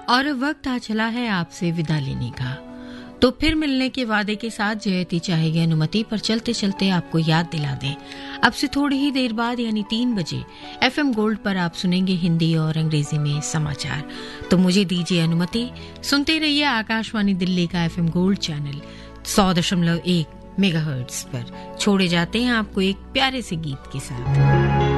और वक्त आ चला है आपसे विदा लेने का। तो फिर मिलने के वादे के साथ जयती चाहेगी अनुमति पर चलते चलते आपको याद दिला दें, अब से थोड़ी ही देर बाद यानी 3 बजे FM गोल्ड पर आप सुनेंगे हिंदी और अंग्रेजी में समाचार। तो मुझे दीजिए अनुमति, सुनते रहिए आकाशवाणी दिल्ली का FM गोल्ड चैनल 100.1 मेगाहर्ट्ज पर। छोड़े जाते हैं आपको एक प्यारे से गीत के साथ।